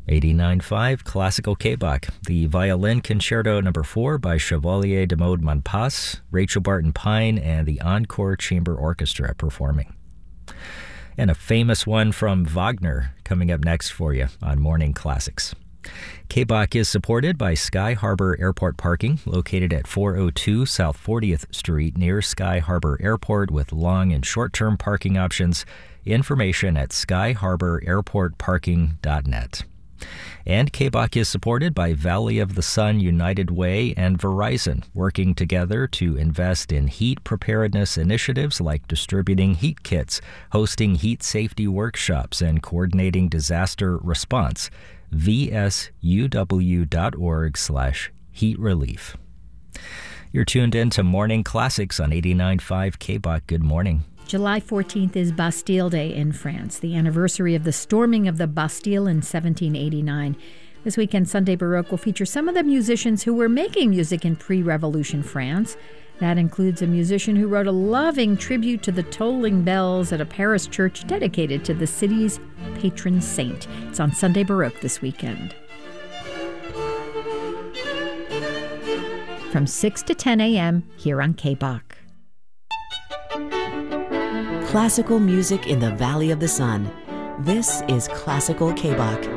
89.5 Classical K-Bach, the Violin Concerto No. 4 by Chevalier de Maude Monpas, Rachel Barton Pine, and the Encore Chamber Orchestra performing. And a famous one from Wagner coming up next for you on Morning Classics. K-Bach is supported by Sky Harbor Airport Parking, located at 402 South 40th Street near Sky Harbor Airport with long and short-term parking options. Information at skyharbor.airportparking.net. And K-Bach is supported by Valley of the Sun United Way and Verizon, working together to invest in heat preparedness initiatives like distributing heat kits, hosting heat safety workshops, and coordinating disaster response. vsuw.org/heat relief. You're tuned in to Morning Classics on 89.5 K-Bach. Good morning. July 14th is Bastille Day in France, the anniversary of the storming of the Bastille in 1789. This weekend, Sunday Baroque will feature some of the musicians who were making music in pre-revolution France. That includes a musician who wrote a loving tribute to the tolling bells at a Paris church dedicated to the city's patron saint. It's on Sunday Baroque this weekend. From 6 to 10 a.m. here on K-Bach. Classical music in the Valley of the Sun. This is Classical K-Bach.